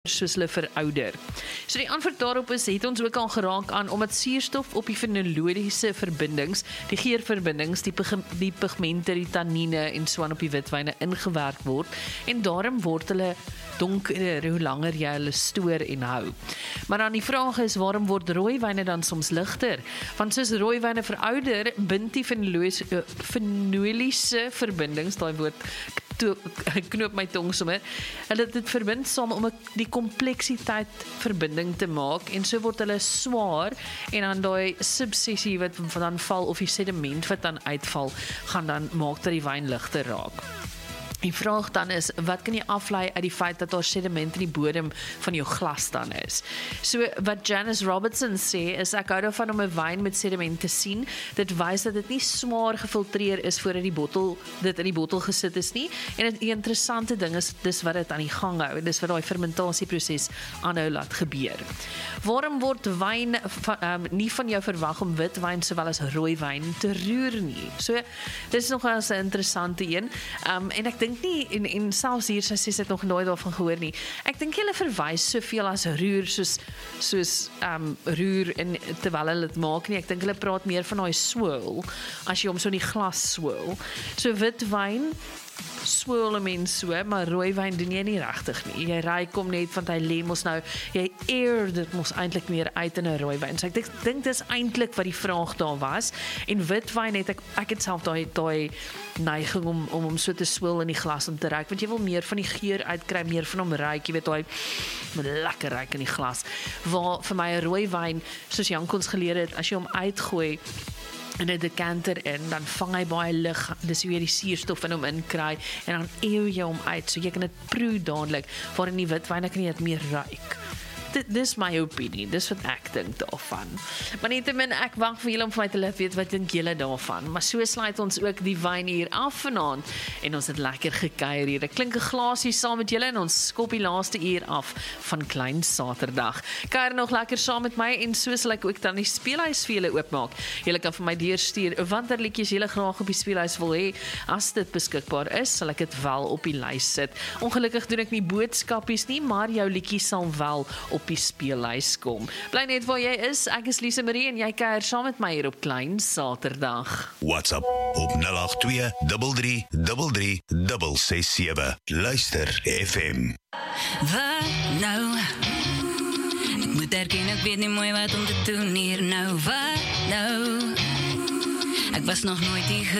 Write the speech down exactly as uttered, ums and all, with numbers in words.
soos hulle verouder. So die antwoord daarop is, het ons ook al geraak aan, omdat suurstof op die fenololiese verbindings, die geurverbindings, die, die pigmente, die tannine en so aan op die witwyne ingewerk word, en daarom word hulle donkerder hoe langer jy hulle stoor en hou. Maar dan die vraag is, waarom word rooiwyne dan soms ligter? Want soos rooiwyne verouder, bind die fenoliese verbindings, daai woord ek knoop my tong sommer, hulle dit verbind saam om die kompleksiteit verbinding te maak, en so word hulle swaar, en dan die subsessie wat dan val, of die sediment wat dan uitval, gaan dan maak dat die wyn ligter raak. Die vraag dan is, wat kan jy aflei uit die feit dat daar sediment in die bodem van jou glas dan is? So, wat Janice Robertson sê, is ek hou daarvan om 'n wyn met sediment te sien. Dit wys dat dit nie swaar gefiltreer is voordat die bottel, dit in die bottel gesit is nie. En die interessante ding is, dis wat dit aan die gang hou. Dis wat daai fermentasieproses aanhou laat gebeur. Waarom word wyn van, um, nie van jou verwag om wit wyn sowel as rooi wyn te roer nie? So, dis nog 'n interessante een. Um, en ek dink nie, en, en selfs hier, sy sê sy het nog nooit daarvan gehoor nie, ek dink hulle verwys soveel as roer, soos, soos um, roer, en, terwyl hulle dit maak nie, ek dink hulle praat meer van daai swirl, as jy hom so in die glas swirl. So wit wyn, swirl 'n mens so, maar rooi wyn doen jy nie regtig nie. Jy ruik hom net, want hy lê mos nou, jy air dit mos eintlik meer uit in 'n rooi wyn. So ek dink, dink dis eintlik wat die vraag daar was. En wit wyn het ek, ek het self daai daai neiging om om hom so te swirl in die glas om te ruik, want jy wil meer van die geur uitkry, meer van hom ruik, jy weet daai lekker ruik in die glas. Waar vir my 'n rooi wyn, soos Jank ons geleer het, as jy hom uitgooi in 'n decanter in, dan vang hy baie lig, dis hoe jy die suurstof in hom inkry, en dan eeu jy hom uit, so jy kan dit proe dadelik, waar in die witwyn kan jy dit meer ruik. Dit dis my opinie, dis wat ek dink daarvan. Maar nietemin, ek wag vir julle om vir my te laat weet, wat dink julle daarvan? Maar so sluit ons ook die wyn hier af vanaand, en ons het lekker gekuier hier. Ek klink 'n glasie saam met julle, en ons skop die laaste uur af van Klein Saterdag. Kuier nog lekker saam met my, en so sal ek ook dan die speelhuis vir julle oopmaak. Julle kan vir my deurstuur watter liedjies julle graag op die speelhuis wil hê. As dit beskikbaar is, sal ek dit wel op die lys sit. Ongelukkig doen ek nie boodskapies nie, maar jou liedjie sal wel op op die speellys kom. Bly net waar jy is, ek is Lise Marie en jy kuier saam met my hier op Klein Saterdag. WhatsApp op nul agt twee drie drie drie drie ses ses sewe. Luister F M. Wat nou? Ek moet erken, ek weet nie mooi wat om te doen hier nou. Wat nou? Ek was nog nooit hier